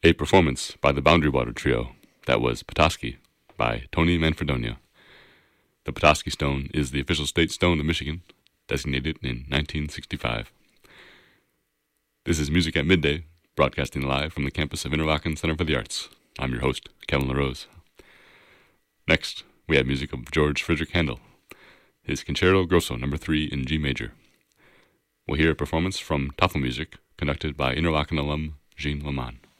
A performance by the Boundary Water Trio, that was Petoskey, by Tony Manfredonia. The Petoskey Stone is the official state stone of Michigan, designated in 1965. This is Music at Midday, broadcasting live from the campus of Interlochen Center for the Arts. I'm your host, Kevin LaRose. Next, we have music of George Frideric Handel, his Concerto Grosso No. 3 in G major. We'll hear a performance from Tafelmusik, conducted by Interlochen alum Jean Leman.